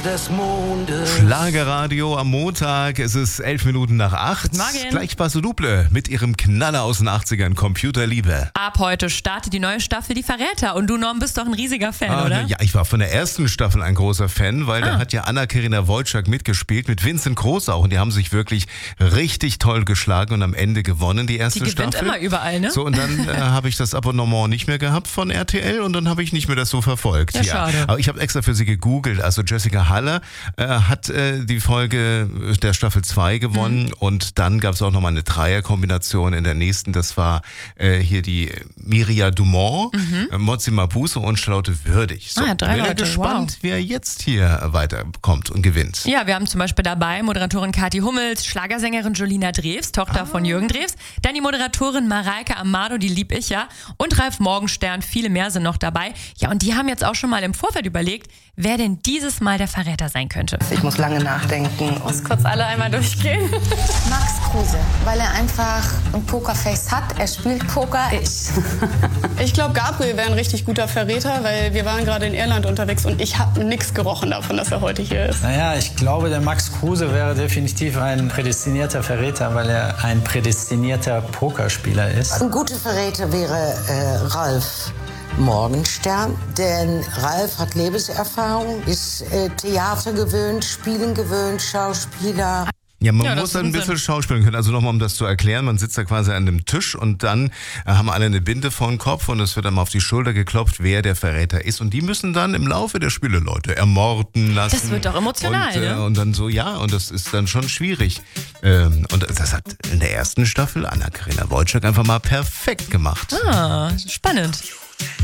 des Mondes. Schlagerradio am Montag, es ist 8:11. Guten Morgen. Gleich Basso Duple mit ihrem Knaller aus den 80ern, Computerliebe. Ab heute startet die neue Staffel Die Verräter und du, Norm, bist doch ein riesiger Fan, oder? Ja, ich war von der ersten Staffel ein großer Fan, weil da hat ja Anna-Karina Wojcik mitgespielt, mit Vincent Groß auch, und die haben sich wirklich richtig toll geschlagen und am Ende gewonnen, die erste Die Staffel. gewinnt immer überall, ne? So, und dann habe ich das Abonnement nicht mehr gehabt von RTL und dann habe ich nicht mehr das so verfolgt. Ja, schade. Aber ich habe extra für sie gegoogelt, also Jessica Haller hat die Folge der Staffel 2 gewonnen und dann gab es auch nochmal eine Dreierkombination in der nächsten, das war hier die Mirja Dumont, Mozzi Mabuse und Charlotte Würdig. So, 3 bin Leute, gespannt, wer jetzt hier weiterkommt und gewinnt. Ja, wir haben zum Beispiel dabei Moderatorin Kathi Hummels, Schlagersängerin Jolina Drews, Tochter von Jürgen Drews, dann die Moderatorin Mareike Amado, die lieb ich ja, und Ralf Morgenstern, viele mehr sind noch dabei. Ja, und die haben jetzt auch schon mal im Vorfeld überlegt, wer denn dieses Mal der Verräter sein könnte. Ich muss lange nachdenken. Muss kurz alle einmal durchgehen. Max Kruse, weil er einfach ein Pokerface hat. Er spielt Poker. Ich glaube, Gabriel wäre ein richtig guter Verräter, weil wir waren gerade in Irland unterwegs und ich habe nichts gerochen davon, dass er heute hier ist. Naja, ich glaube, der Max Kruse wäre definitiv ein prädestinierter Verräter, weil er ein prädestinierter Pokerspieler ist. Ein guter Verräter wäre Ralf Morgenstern, denn Ralf hat Lebenserfahrung, ist Theater gewöhnt, Spielen gewöhnt, Schauspieler. Ja, man Ja, das muss dann ein macht bisschen schauspielen können. Also nochmal, um das zu erklären, man sitzt da quasi an dem Tisch und dann haben alle eine Binde vor den Kopf und es wird dann mal auf die Schulter geklopft, wer der Verräter ist. Und die müssen dann im Laufe der Spiele Leute ermorden lassen. Das wird doch emotional, und, ne? Und dann so, ja, und das ist dann schon schwierig. Und das hat in der ersten Staffel Anna-Karina Wojcik einfach mal perfekt gemacht. Spannend.